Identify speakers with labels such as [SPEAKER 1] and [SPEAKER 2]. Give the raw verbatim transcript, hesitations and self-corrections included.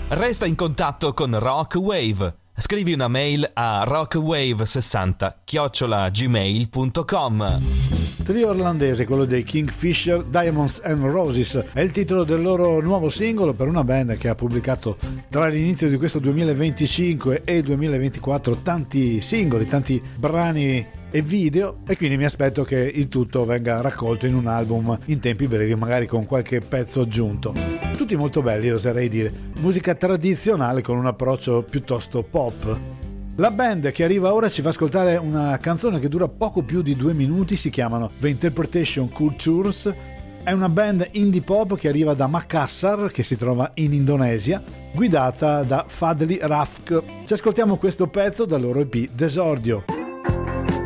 [SPEAKER 1] Resta in contatto con Rock Wave. Scrivi una mail a rockwave sessanta chiocciola gmail punto com.
[SPEAKER 2] Trio irlandese, quello dei Kingfisher Diamonds and Roses, è il titolo del loro nuovo singolo per una band che ha pubblicato tra l'inizio di questo duemilaventicinque e il duemilaventiquattro tanti singoli, tanti brani e video, e quindi mi aspetto che il tutto venga raccolto in un album in tempi brevi, magari con qualche pezzo aggiunto. Tutti molto belli, oserei dire, musica tradizionale con un approccio piuttosto pop. La band che arriva ora ci fa ascoltare una canzone che dura poco più di due minuti, si chiamano The Interpretation Cultures. È una band indie pop che arriva da Makassar, che si trova in Indonesia, guidata da Fadli Rafq. Ci ascoltiamo questo pezzo dal loro E P Desordio.